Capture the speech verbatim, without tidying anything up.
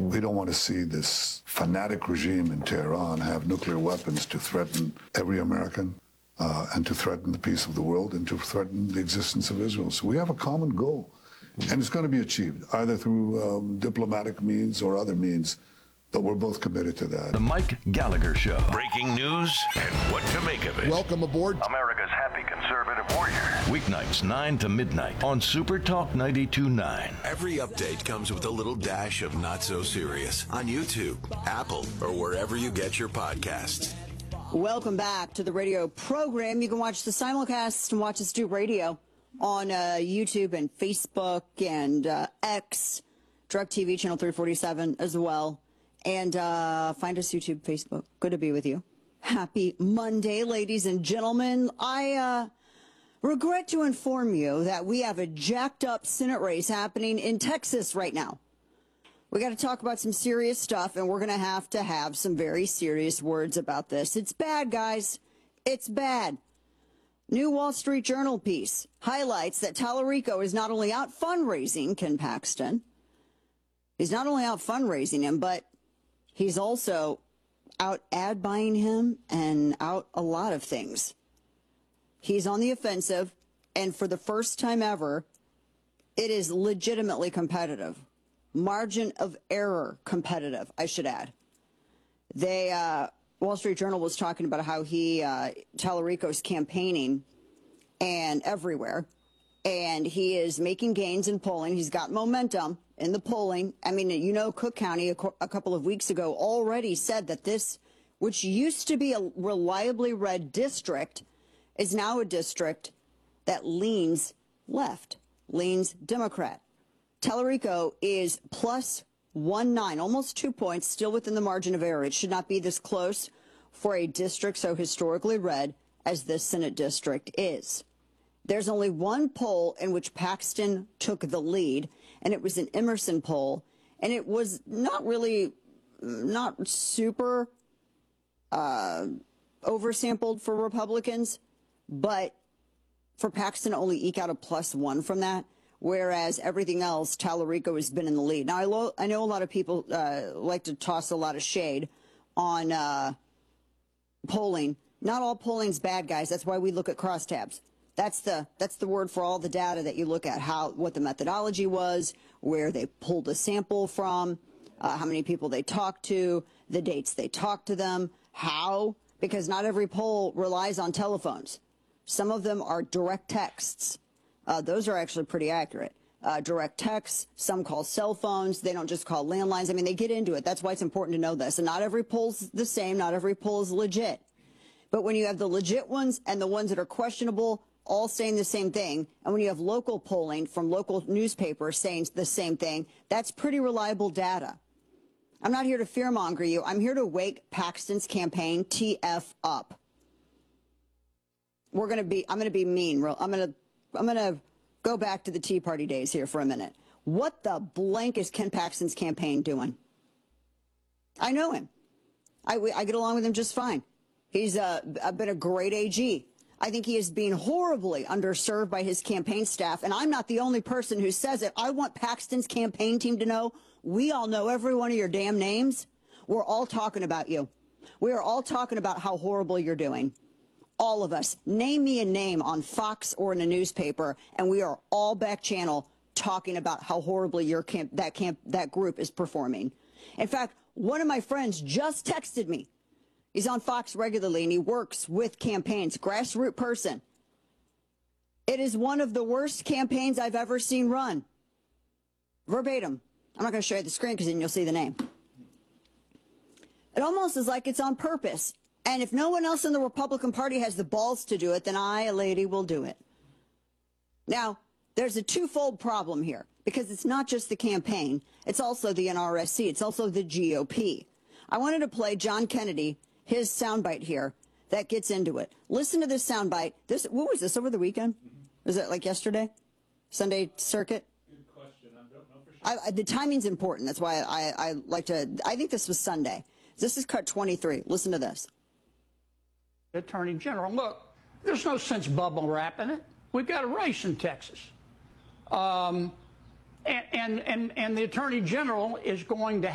We don't want to see this fanatic regime in Tehran have nuclear weapons to threaten every American uh, and to threaten the peace of the world and to threaten the existence of Israel. So we have a common goal, and it's going to be achieved either through um, diplomatic means or other means, but we're both committed to that. The Mike Gallagher Show. Breaking news and what to make of it. Welcome aboard. America's happy conservative warrior. Weeknights nine to midnight on Super Talk ninety-two point nine. Every update comes with a little dash of not so serious on YouTube, Apple, or wherever you get your podcasts. Welcome back to the radio program. You can watch the simulcast and watch us do radio on uh, YouTube and Facebook and uh, X, Drug T V channel three forty-seven as well. And uh, find us YouTube, Facebook. Good to be with you. Happy Monday, ladies and gentlemen. I uh, regret to inform you that we have a jacked up Senate race happening in Texas right now. We got to talk about some serious stuff, and we're going to have to have some very serious words about this. It's bad, guys. It's bad. New Wall Street Journal piece highlights that Tallarico is not only out fundraising Ken Paxton, he's not only out fundraising him, but he's also out ad buying him and out a lot of things. He's on the offensive, and for the first time ever, it is legitimately competitive. Margin of error competitive, I should add. They, uh, Wall Street Journal was talking about how he, uh, Tallarico's campaigning and everywhere, and he is making gains in polling. He's got momentum in the polling. I mean, you know, Cook County a, co- a couple of weeks ago already said that this, which used to be a reliably red district, is now a district that leans left, leans Democrat. Tallarico is plus one nine, almost two points, still within the margin of error. It should not be this close for a district so historically red as this Senate district is. There's only one poll in which Paxton took the lead, and it was an Emerson poll, and it was not really, not super uh, oversampled for Republicans, but for Paxton to only eke out a plus one from that, whereas everything else, Tallarico has been in the lead. Now, I, lo- I know a lot of people uh, like to toss a lot of shade on uh, polling. Not all polling's bad, guys. That's why we look at crosstabs. That's the that's the word for all the data that you look at, how what the methodology was, where they pulled a sample from, uh, how many people they talked to, the dates they talked to them, how, because not every poll relies on telephones. Some of them are direct texts. Uh, those are actually pretty accurate. Uh, direct texts, some call cell phones. They don't just call landlines. I mean, they get into it. That's why it's important to know this. And not every poll's the same. Not every poll is legit. But when you have the legit ones and the ones that are questionable, all saying the same thing, and when you have local polling from local newspapers saying the same thing, that's pretty reliable data. I'm not here to fearmonger you. I'm here to wake Paxton's campaign T F up. We're going to be, I'm going to be mean. I'm going to, I'm going to go back to the Tea Party days here for a minute. What the blank is Ken Paxton's campaign doing? I know him. I, I get along with him just fine. He's uh, been a great A G. I think he is being horribly underserved by his campaign staff, and I'm not the only person who says it. I want Paxton's campaign team to know we all know every one of your damn names. We're all talking about you. We are all talking about how horrible you're doing. All of us. Name me a name on Fox or in a newspaper, and we are all back channel talking about how horribly your camp, that camp, that group is performing. In fact, one of my friends just texted me. He's on Fox regularly, and he works with campaigns, grassroots person. It is one of the worst campaigns I've ever seen run. Verbatim. I'm not going to show you the screen because then you'll see the name. It almost is like it's on purpose. And if no one else in the Republican Party has the balls to do it, then I, a lady, will do it. Now, there's a twofold problem here, because it's not just the campaign. It's also the N R S C. It's also the G O P. I wanted to play John Kennedy, his soundbite here, that gets into it. Listen to this soundbite. This, what was this, over the weekend? Mm-hmm. Was it like yesterday? Sunday circuit? Good question. I don't know for sure. I, I, the timing's important. That's why I, I like to, I think this was Sunday. This is cut twenty-three. Listen to this. Attorney General, look, there's no sense bubble wrapping it. We've got a race in Texas. Um, and, and, and, and the Attorney General is going to